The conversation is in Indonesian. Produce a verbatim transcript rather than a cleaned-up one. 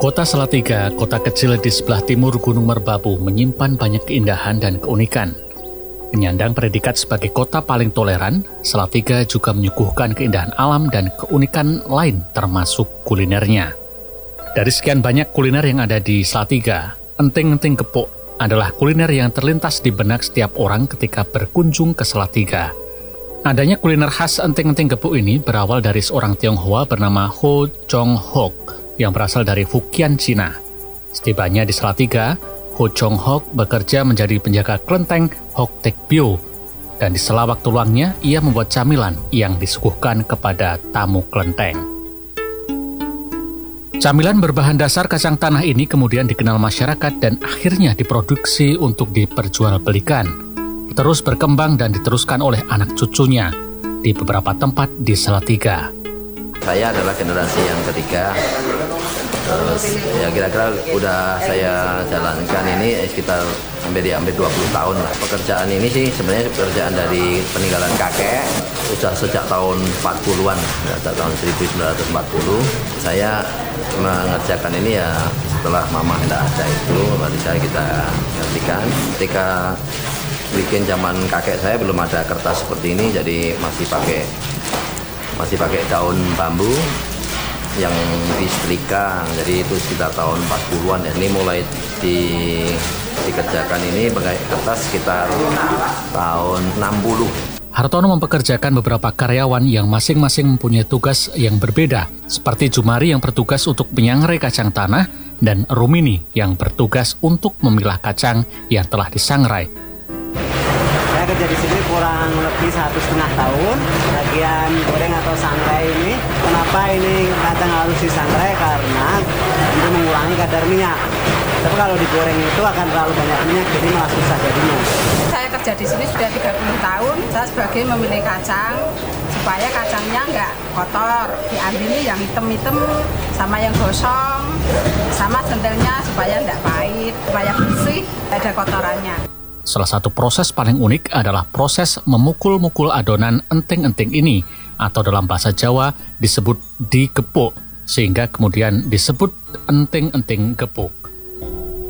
Kota Salatiga, kota kecil di sebelah timur Gunung Merbabu, menyimpan banyak keindahan dan keunikan. Menyandang predikat sebagai kota paling toleran, Salatiga juga menyuguhkan keindahan alam dan keunikan lain termasuk kulinernya. Dari sekian banyak kuliner yang ada di Salatiga, enting-enting gepuk adalah kuliner yang terlintas di benak setiap orang ketika berkunjung ke Salatiga. Adanya kuliner khas enting-enting gepuk ini berawal dari seorang Tionghoa bernama Ho Chong Hok yang berasal dari Fukian, Cina. Setibanya di Salatiga, Ho Chong Hok bekerja menjadi penjaga kelenteng Hok Tek Bio, dan di sela waktu luangnya ia membuat camilan yang disuguhkan kepada tamu kelenteng. Camilan berbahan dasar kacang tanah ini kemudian dikenal masyarakat dan akhirnya diproduksi untuk diperjualbelikan, terus berkembang dan diteruskan oleh anak cucunya di beberapa tempat di Salatiga. Saya adalah generasi yang ketiga, terus ya kira-kira udah saya jalankan ini sekitar hampir di hampir dua puluh tahun lah. Pekerjaan ini sih sebenarnya pekerjaan dari peninggalan kakek, sudah sejak tahun empat puluhan, sejak tahun seribu sembilan ratus empat puluh. Saya mengerjakan ini ya setelah mama tidak ada itu, berarti saya kita gantikan. Ketika bikin zaman kakek saya belum ada kertas seperti ini, jadi masih pakai masih pakai daun bambu yang disetrika, jadi itu sekitar tahun empat puluhan ya. Ini mulai di, dikerjakan ini pakai kertas sekitar tahun enam puluh. Hartono mempekerjakan beberapa karyawan yang masing-masing mempunyai tugas yang berbeda, seperti Jumari yang bertugas untuk menyangrai kacang tanah dan Rumini yang bertugas untuk memilah kacang yang telah disangrai. Saya kerja di sini kurang lebih satu setengah tahun. Bagian goreng atau sangrai ini, kenapa ini kacang harus disangrai? Karena itu mengurangi kadar minyak. Tapi kalau digoreng itu akan terlalu banyak minyak, jadi malah susah jadinya. Saya kerja di sini sudah tiga puluh tahun. Saya sebagai memilih kacang supaya kacangnya nggak kotor. Diambil yang hitam-hitam sama yang gosong, sama sentelnya supaya nggak pahit, supaya bersih, ada kotorannya. Salah satu proses paling unik adalah proses memukul-mukul adonan enting-enting ini, atau dalam bahasa Jawa disebut digepuk, sehingga kemudian disebut enting-enting gepuk.